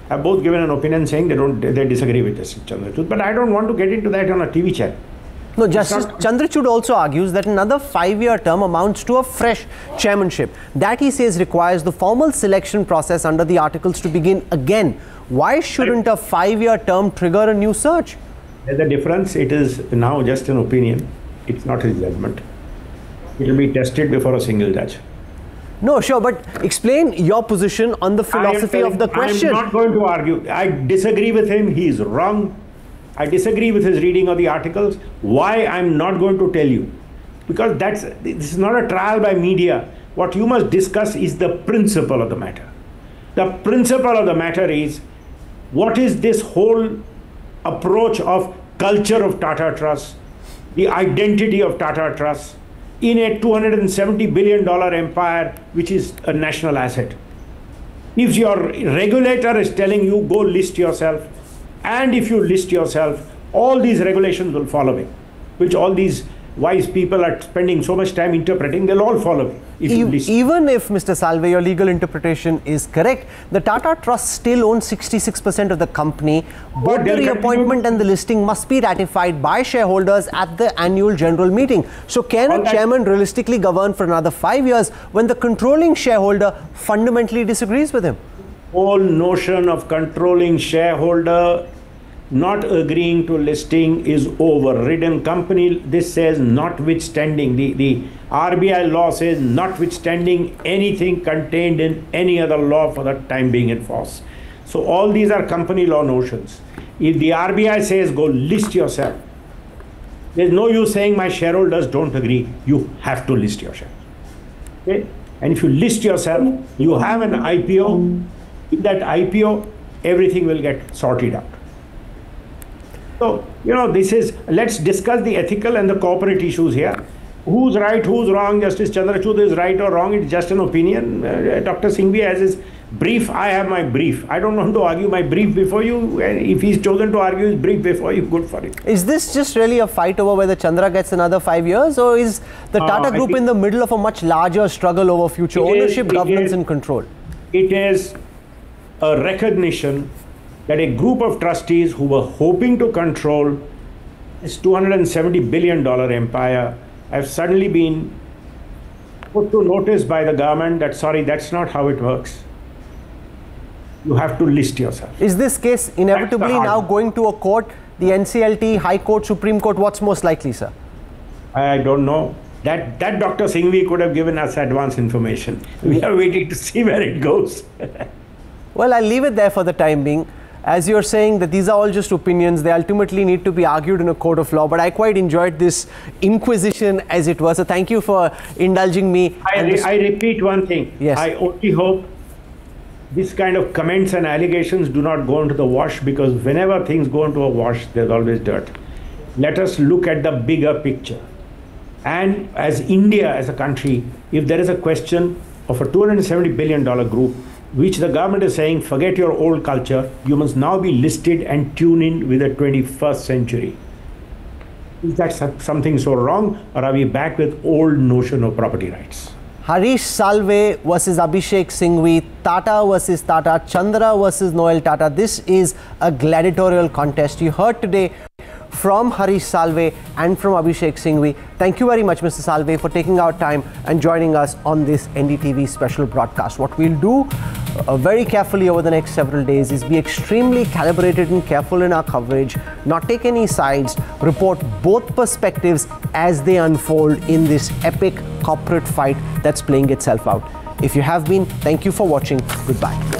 have both given an opinion saying they disagree with Justice Chandrachud. But I don't want to get into that on a TV channel. No, Justice Chandrachud also argues that another 5-year term amounts to a fresh chairmanship. That, he says, requires the formal selection process under the articles to begin again. Why shouldn't a 5-year term trigger a new search? There's a difference. It is now just an opinion. It's not his judgment. It will be tested before a single judge. No, sure, but explain your position on the philosophy of the question. I'm not going to argue. I disagree with him. He is wrong. I disagree with his reading of the articles. Why? I'm not going to tell you. Because this is not a trial by media. What you must discuss is the principle of the matter. The principle of the matter is, what is this whole approach of culture of Tata Trust, the identity of Tata Trust, in a $270 billion empire, which is a national asset. If your regulator is telling you, go list yourself, and if you list yourself, all these regulations will follow it, which all these wise people are spending so much time interpreting, they'll all follow it. Even if, Mr. Salve, your legal interpretation is correct, the Tata Trust still owns 66% of the company. Both the reappointment and the listing must be ratified by shareholders at the annual general meeting. So can a chairman realistically govern for another 5 years when the controlling shareholder fundamentally disagrees with him? Whole notion of controlling shareholder not agreeing to listing is overridden. Company, this says notwithstanding, the RBI law says notwithstanding anything contained in any other law for the time being in force. So all these are company law notions. If the RBI says go list yourself, there's no use saying my shareholders don't agree. You have to list your shares. Okay? And if you list yourself, you have an IPO. In that IPO, everything will get sorted out. So, this is, let's discuss the ethical and the corporate issues here. Who's right, who's wrong? Justice Chandrachud is right or wrong, it's just an opinion. Dr. Singhvi has his brief, I have my brief. I don't want to argue my brief before you. If he's chosen to argue his brief before you, good for him. Is this just really a fight over whether Chandra gets another 5 years, or is the Tata Group in the middle of a much larger struggle over future ownership, governance and control? It is a recognition that a group of trustees who were hoping to control this $270 billion empire have suddenly been put to notice by the government that, sorry, that's not how it works. You have to list yourself. Is this case inevitably now going to a court, the NCLT, High Court, Supreme Court? What's most likely, sir? I don't know. That Dr. Singhvi could have given us advance information. We are waiting to see where it goes. Well, I'll leave it there for the time being. As you're saying that these are all just opinions, they ultimately need to be argued in a court of law. But I quite enjoyed this inquisition, as it was. So thank you for indulging me. I repeat one thing. Yes. I only hope this kind of comments and allegations do not go into the wash, because whenever things go into a wash, there's always dirt. Let us look at the bigger picture. And as India, as a country, if there is a question of a $270 billion group, which the government is saying, forget your old culture, you must now be listed and tune in with the 21st century. Is that something so wrong, or are we back with old notion of property rights? Harish Salve versus Abhishek Singhvi, Tata versus Tata, Chandra versus Noel Tata. This is a gladiatorial contest. You heard today from Harish Salve and from Abhishek Singhvi. Thank you very much, Mr. Salve, for taking our time and joining us on this NDTV special broadcast. What we'll do very carefully over the next several days is be extremely calibrated and careful in our coverage, not take any sides, report both perspectives as they unfold in this epic corporate fight that's playing itself out. If you have been, thank you for watching. Goodbye.